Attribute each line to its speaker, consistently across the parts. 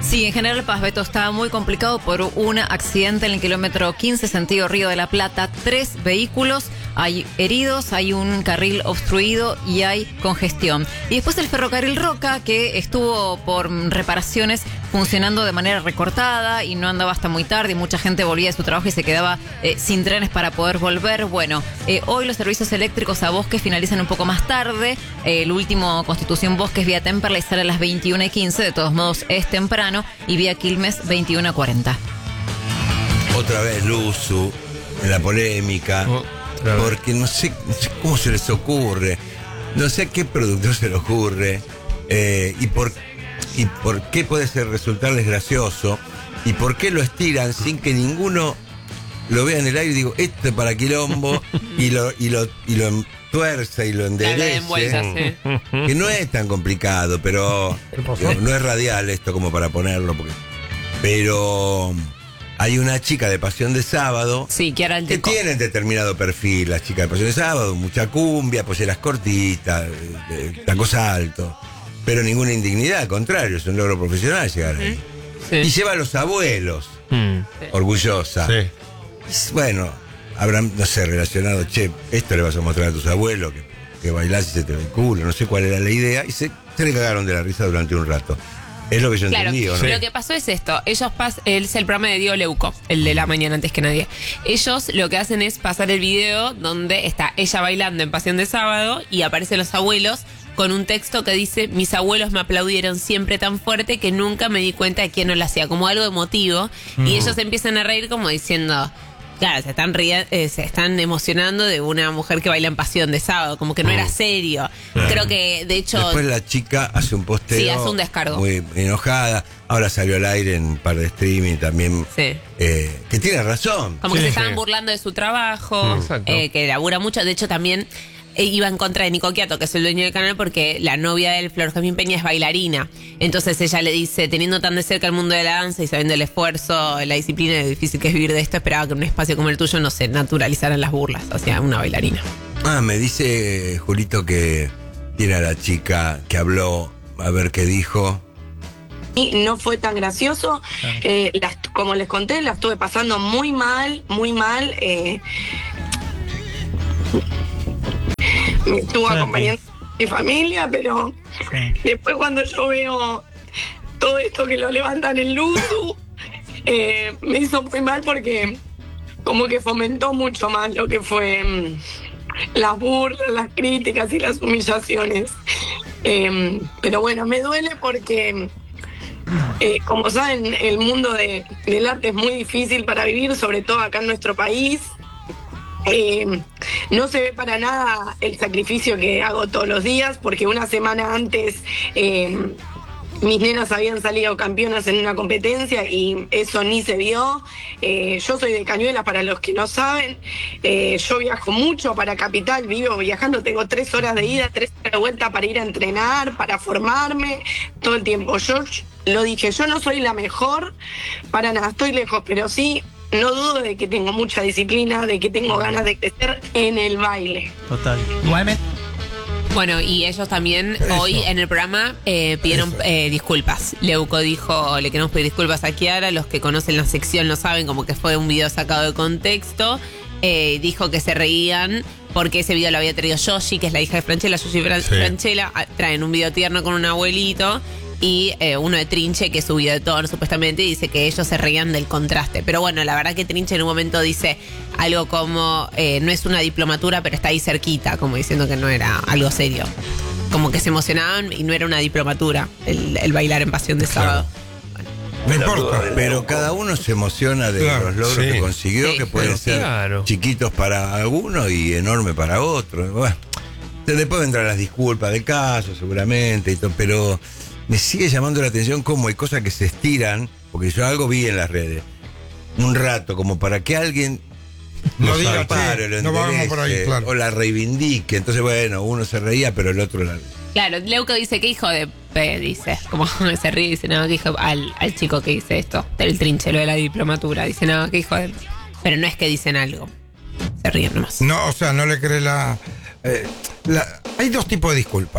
Speaker 1: Sí, en General Paz, Beto, está muy complicado por un accidente en el kilómetro 15, sentido Río de la Plata. 3 vehículos, hay heridos, hay un carril obstruido y hay congestión. Y después el ferrocarril Roca, que estuvo por reparaciones funcionando de manera recortada y no andaba hasta muy tarde y mucha gente volvía de su trabajo y se quedaba sin trenes para poder volver. Bueno, hoy los servicios eléctricos a Bosques finalizan un poco más tarde. El último Constitución Bosques vía Temperley sale a las 21:15, de todos modos es temprano, y vía Quilmes 21:40.
Speaker 2: Otra vez Luzu en la polémica, porque no sé cómo se les ocurre, no sé a qué productor se le ocurre, y por qué puede resultarles gracioso, y por qué lo estiran sin que ninguno lo vea en el aire y digo, esto es para quilombo, y lo tuerza y lo enderece, que no es tan complicado, pero no es radial esto como para ponerlo, pero hay una chica de Pasión de Sábado,
Speaker 3: sí, que
Speaker 2: tiene determinado perfil, las chicas de Pasión de Sábado, mucha cumbia, polleras cortitas, tacos altos, pero ninguna indignidad, al contrario, es un logro profesional llegar ahí.
Speaker 3: Sí.
Speaker 2: Y lleva a los abuelos, orgullosa. Sí. Bueno, habrán, no sé, relacionado, esto le vas a mostrar a tus abuelos, que bailás y se te ve el culo, no sé cuál era la idea, y se le cagaron de la risa durante un rato. Es lo que yo entendí, ¿o no?
Speaker 3: Lo que pasó es esto. Ellos es el programa de Diego Leuco, el de La Mañana Antes que Nadie. Ellos lo que hacen es pasar el video donde está ella bailando en Pasión de Sábado y aparecen los abuelos con un texto que dice: mis abuelos me aplaudieron siempre tan fuerte que nunca me di cuenta de quién no lo hacía, como algo emotivo. Y ellos empiezan a reír como diciendo... Claro, se están emocionando de una mujer que baila en Pasión de Sábado, como que no era serio. Creo que, de hecho...
Speaker 2: Después la chica hace un posteo...
Speaker 3: Sí, hace un descargo.
Speaker 2: Muy enojada. Ahora salió al aire en un par de streaming también. Sí. Que tiene razón.
Speaker 3: Como que se estaban burlando de su trabajo, que labura mucho. De hecho, también... iba en contra de Nico Quiato, que es el dueño del canal, porque la novia de él, Flor Jazmín Peña, es bailarina. Entonces ella le dice, teniendo tan de cerca el mundo de la danza y sabiendo el esfuerzo, la disciplina y lo difícil que es vivir de esto, esperaba que en un espacio como el tuyo no se naturalizaran las burlas hacia una bailarina.
Speaker 2: Me dice Julito que tiene a la chica que habló, a ver qué dijo.
Speaker 4: Y no fue tan gracioso. Como les conté, la estuve pasando muy mal, muy mal. Me estuvo acompañando mi familia, pero después cuando yo veo todo esto que lo levantan en Luzu, me hizo muy mal porque como que fomentó mucho más lo que fue las burlas, las críticas y las humillaciones. Pero bueno, me duele porque, como saben, el mundo del arte es muy difícil para vivir, sobre todo acá en nuestro país. No se ve para nada el sacrificio que hago todos los días, porque una semana antes mis nenas habían salido campeonas en una competencia y eso ni se vio. Yo soy de Cañuelas, para los que no saben. Yo viajo mucho para Capital, vivo viajando, tengo 3 horas de ida, 3 horas de vuelta para ir a entrenar, para formarme, todo el tiempo. Yo lo dije, yo no soy la mejor, para nada, estoy lejos, pero sí... No dudo de que tengo mucha disciplina, de que tengo ganas de crecer en el baile.
Speaker 5: Total. Igualmente.
Speaker 3: Bueno, y ellos también hoy en el programa pidieron disculpas. Leuco dijo, le queremos pedir disculpas a Kiara, los que conocen la sección lo saben, como que fue un video sacado de contexto. Dijo que se reían porque ese video lo había traído Yoshi, que es la hija de Franchella. Franchella traen un video tierno con un abuelito. Y uno de Trinche, que subió de tono supuestamente, y dice que ellos se reían del contraste. Pero bueno, la verdad que Trinche en un momento dice algo como no es una diplomatura, pero está ahí cerquita, como diciendo que no era algo serio. Como que se emocionaban y no era una diplomatura el bailar en Pasión de Sábado.
Speaker 2: No importa, pero cada uno se emociona de los logros que consiguió, que pueden ser chiquitos para algunos y enormes para otros. Bueno, después vendrán las disculpas del caso, seguramente, y todo, pero... Me sigue llamando la atención cómo hay cosas que se estiran, porque yo algo vi en las redes, un rato, como para que alguien
Speaker 6: no diga
Speaker 2: pare, lo enderece, por ahí, claro, o la reivindique. Entonces, bueno, uno se reía, pero el otro la...
Speaker 3: Claro, Leuco dice, ¿qué hijo de P? Dice, como se ríe, dice, no, ¿qué hijo? Al chico que dice esto, del Trinche, lo de la diplomatura, dice, no, ¿qué hijo de P? Pero no es que dicen algo, se ríen nomás.
Speaker 6: No, o sea, no le cree hay 2 tipos de disculpas.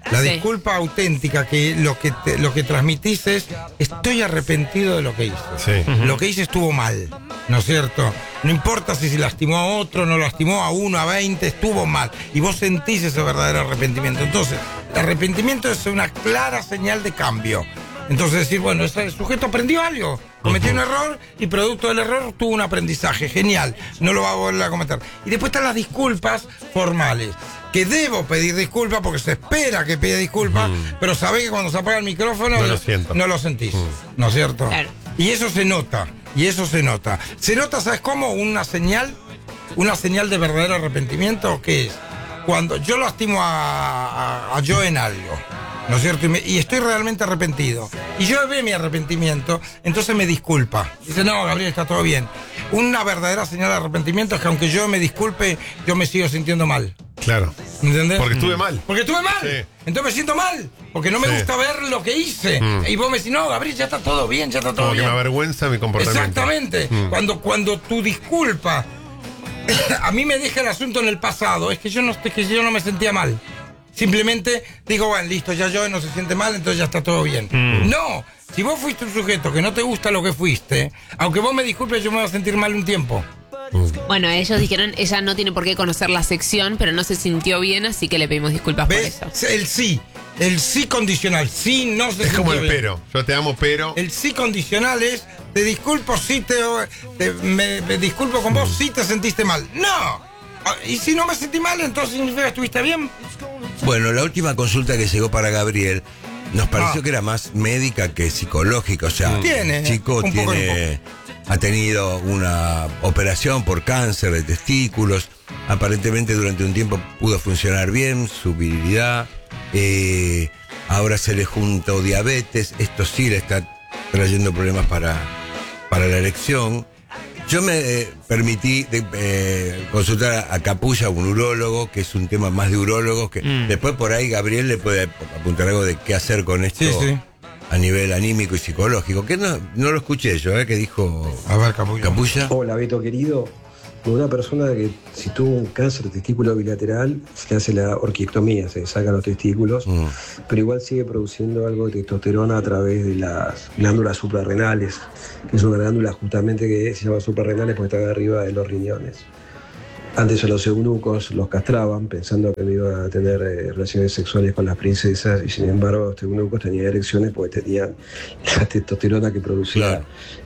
Speaker 5: La
Speaker 3: Sí.
Speaker 5: disculpa auténtica, que lo que transmitís es: estoy arrepentido de lo que hice.
Speaker 6: Sí.
Speaker 5: Lo que hice estuvo mal, ¿no es cierto? No importa si se lastimó a otro, no lastimó a 1, a 20, estuvo mal. Y vos sentís ese verdadero arrepentimiento. Entonces, el arrepentimiento es una clara señal de cambio. Entonces decir, bueno, ese sujeto aprendió algo, cometió un error y producto del error tuvo un aprendizaje, genial, no lo va a volver a cometer. Y después están las disculpas formales, que debo pedir disculpas porque se espera que pida disculpas, pero sabés que cuando se apaga el micrófono
Speaker 6: No lo siento.
Speaker 5: no lo sentís, ¿no es cierto?
Speaker 3: Claro.
Speaker 5: Y eso se nota, Se nota, ¿sabes cómo? Una señal de verdadero arrepentimiento, que es cuando yo lastimo a yo en algo, ¿no es cierto? Y estoy realmente arrepentido. Y yo ve mi arrepentimiento, entonces me disculpa. Dice, no, Gabriel, está todo bien. Una verdadera señal de arrepentimiento es que aunque yo me disculpe, yo me sigo sintiendo mal.
Speaker 6: Claro.
Speaker 5: ¿Entendés?
Speaker 6: Porque estuve mal.
Speaker 5: Porque estuve mal.
Speaker 6: Sí.
Speaker 5: Entonces me siento mal. Porque no me
Speaker 6: Sí.
Speaker 5: gusta ver lo que hice. Y vos me decís, no, Gabriel, ya está todo bien, ya está todo
Speaker 6: Como que
Speaker 5: bien.
Speaker 6: me avergüenza mi comportamiento.
Speaker 5: Exactamente. Cuando tu disculpa a mí me deja el asunto en el pasado, es que yo no me sentía mal. Simplemente digo, bueno, listo, ya yo no se siente mal, entonces ya está todo bien. No, si vos fuiste un sujeto que no te gusta lo que fuiste, aunque vos me disculpes, yo me voy a sentir mal un tiempo.
Speaker 3: Bueno, ellos dijeron, ella no tiene por qué conocer la sección, pero no se sintió bien, así que le pedimos disculpas
Speaker 5: ¿Ves?
Speaker 3: por eso.
Speaker 5: El sí condicional, sí no se
Speaker 6: Es como
Speaker 5: sintió
Speaker 6: el
Speaker 5: bien.
Speaker 6: pero. Yo te amo, pero.
Speaker 5: El sí condicional es, te disculpo si me disculpo con vos si te sentiste mal. ¡No! Y si no me sentí mal, entonces significa que estuviste bien.
Speaker 2: Bueno, la última consulta que llegó para Gabriel nos pareció que era más médica que psicológica. O sea,
Speaker 5: Tiene,
Speaker 2: el chico
Speaker 5: un poco.
Speaker 2: ha tenido una operación por cáncer de testículos. Aparentemente durante un tiempo pudo funcionar bien, su virilidad. Ahora se le juntó diabetes. Esto sí le está trayendo problemas para la erección. Yo me permití consultar a Capulla, un urólogo, que es un tema más de urólogos, que después por ahí Gabriel le puede apuntar algo de qué hacer con esto
Speaker 5: Sí.
Speaker 2: a nivel anímico y psicológico, que no lo escuché yo, que dijo
Speaker 5: A ver, Capulla.
Speaker 2: Capulla.
Speaker 7: Hola, Beto querido. Una persona que si tuvo un cáncer de testículo bilateral, se le hace la orquiectomía, se le sacan los testículos, pero igual sigue produciendo algo de testosterona a través de las glándulas suprarrenales, que es una glándula justamente que se llama suprarrenales porque está arriba de los riñones. Antes a los eunucos los castraban pensando que no iban a tener relaciones sexuales con las princesas, y sin embargo los eunucos tenían erecciones porque tenían la testosterona que producía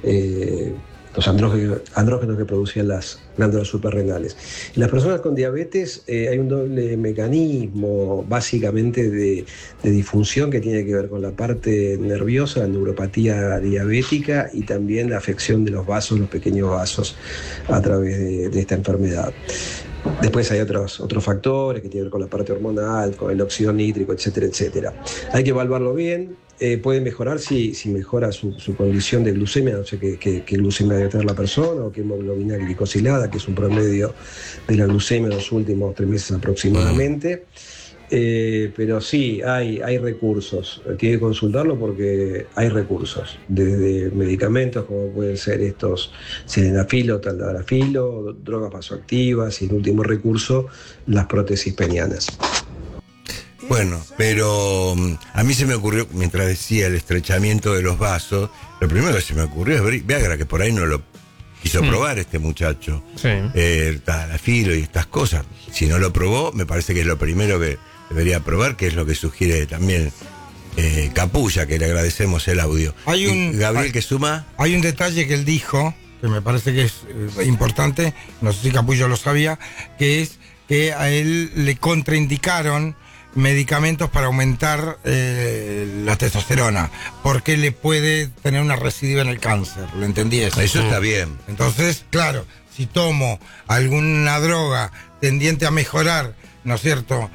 Speaker 7: los andrógenos que producían las glándulas suprarrenales. En las personas con diabetes hay un doble mecanismo básicamente de disfunción que tiene que ver con la parte nerviosa, la neuropatía diabética, y también la afección de los vasos, los pequeños vasos, a través de esta enfermedad. Después hay otros factores que tienen que ver con la parte hormonal, con el óxido nítrico, etcétera, etcétera. Hay que evaluarlo bien. Puede mejorar si mejora su condición de glucemia, no sé qué glucemia debe tener la persona, o qué hemoglobina glicosilada, que es un promedio de la glucemia en los últimos 3 meses aproximadamente. Pero sí, hay recursos. Tiene que consultarlo porque hay recursos, desde medicamentos como pueden ser estos sildenafil o taldalafilo, drogas vasoactivas, y en último recurso las prótesis penianas.
Speaker 2: Bueno, pero a mí se me ocurrió, mientras decía el estrechamiento de los vasos, lo primero que se me ocurrió es Viagra, que por ahí no lo quiso probar este muchacho.
Speaker 6: Sí.
Speaker 2: El tadalafilo y estas cosas. Si no lo probó, me parece que es lo primero que debería probar, que es lo que sugiere también Capulla, que le agradecemos el audio. Gabriel, ¿qué suma?
Speaker 5: Hay un detalle que él dijo, que me parece que es importante, no sé si Capulla lo sabía, que es que a él le contraindicaron medicamentos para aumentar la testosterona, porque le puede tener una recidiva en el cáncer. ¿Lo entendí eso?
Speaker 2: Eso está bien.
Speaker 5: Entonces, claro, si tomo alguna droga tendiente a mejorar, ¿no es cierto?,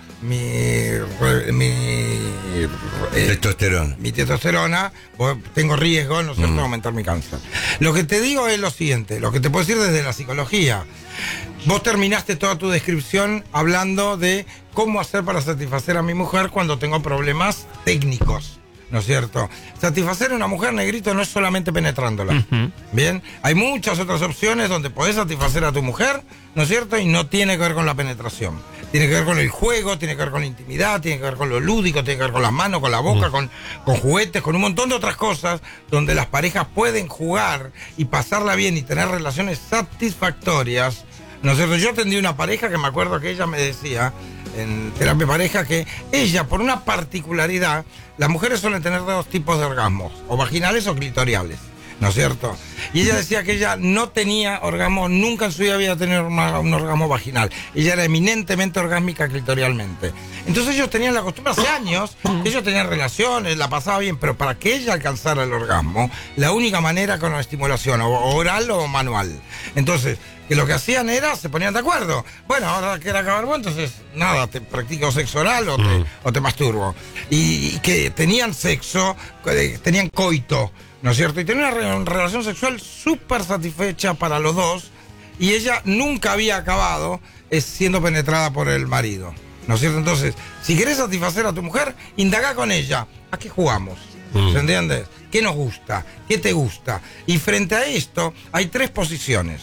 Speaker 2: Testosterona.
Speaker 5: mi testosterona, tengo riesgo, ¿no es cierto?, de aumentar mi cáncer. Lo que te digo es lo siguiente, lo que te puedo decir desde la psicología. Vos terminaste toda tu descripción hablando de cómo hacer para satisfacer a mi mujer cuando tengo problemas técnicos, ¿no es cierto? Satisfacer a una mujer, Negrito, no es solamente penetrándola. Bien, hay muchas otras opciones donde podés satisfacer a tu mujer, ¿no es cierto? Y no tiene que ver con la penetración. Tiene que ver con el juego, tiene que ver con la intimidad, tiene que ver con lo lúdico, tiene que ver con las manos, con la boca, con juguetes, con un montón de otras cosas donde las parejas pueden jugar y pasarla bien y tener relaciones satisfactorias, ¿no es cierto? Yo atendí una pareja que me acuerdo que ella me decía en terapia pareja que ella, por una particularidad, las mujeres suelen tener dos tipos de orgasmos, o vaginales o clitoriales, ¿no es cierto? Y ella decía que ella no tenía orgasmo, nunca en su vida había tenido un orgasmo vaginal. Ella era eminentemente orgásmica clitorialmente. Entonces ellos tenían la costumbre hace años, ellos tenían relaciones, la pasaba bien, pero para que ella alcanzara el orgasmo, la única manera con la estimulación, o oral o manual. Entonces, que lo que hacían era, se ponían de acuerdo. Bueno, ahora quiero acabar vos, entonces, nada, te practico sexo oral o te masturbo. Y que tenían sexo, tenían coito, ¿no es cierto? Y tenía una relación sexual súper satisfecha para los dos, y ella nunca había acabado siendo penetrada por el marido, ¿no es cierto? Entonces, si querés satisfacer a tu mujer, indagá con ella. ¿A qué jugamos? ¿Se entiende? ¿Qué nos gusta? ¿Qué te gusta? Y frente a esto, hay tres posiciones.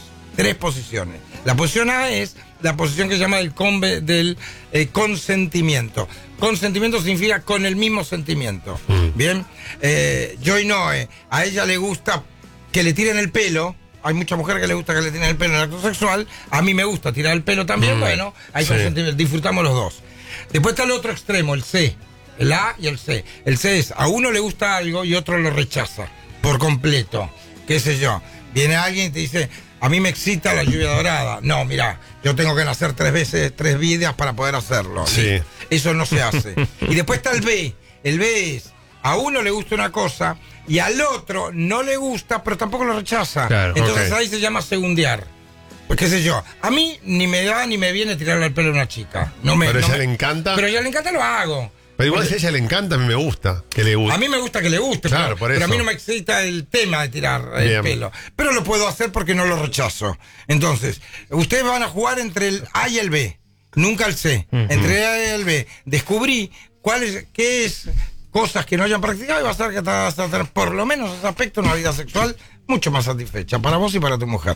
Speaker 5: La posición A es la posición que se llama del consentimiento. Consentimiento significa con el mismo sentimiento. Bien, Joy Noe, a ella le gusta que le tiren el pelo. Hay muchas mujeres que le gusta que le tiren el pelo en el acto sexual. A mí me gusta tirar el pelo también. Bueno, hay consentimiento, disfrutamos los dos. Después está el otro extremo, el C. El A y el C. El C es, a uno le gusta algo y otro lo rechaza por completo. ¿Qué sé yo? Viene alguien y te dice, a mí me excita la lluvia dorada. No, mira, yo tengo que nacer 3 vidas para poder hacerlo.
Speaker 6: Sí.
Speaker 5: Eso no se hace. Y después está el B. El B es, a uno le gusta una cosa y al otro no le gusta, pero tampoco lo rechaza.
Speaker 6: Claro,
Speaker 5: entonces ahí se llama segundear. Pues qué sé yo, a mí ni me da ni me viene tirarle el pelo a una chica.
Speaker 6: Pero a ella le encanta.
Speaker 5: Pero a ella le encanta, lo hago.
Speaker 6: Pero igual si a ella le encanta, a mí me gusta que le guste.
Speaker 5: A mí me gusta que le guste,
Speaker 6: claro,
Speaker 5: pero a mí no me excita el tema de tirar el pelo. Pero lo puedo hacer porque no lo rechazo. Entonces, ustedes van a jugar entre el A y el B, nunca el C. Entre el A y el B. Descubrí qué es cosas que no hayan practicado y va a ser que te vas a tener, por lo menos ese aspecto, una vida sexual mucho más satisfecha para vos y para tu mujer.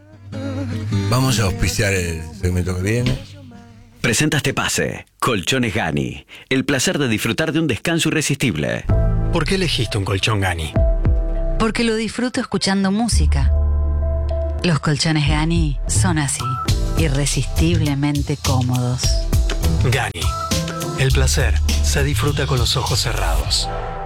Speaker 2: Vamos a auspiciar el segmento que viene.
Speaker 8: Presenta este pase. Colchones Gani. El placer de disfrutar de un descanso irresistible.
Speaker 9: ¿Por qué elegiste un colchón Gani?
Speaker 10: Porque lo disfruto escuchando música. Los colchones Gani son así, irresistiblemente cómodos.
Speaker 9: Gani. El placer se disfruta con los ojos cerrados.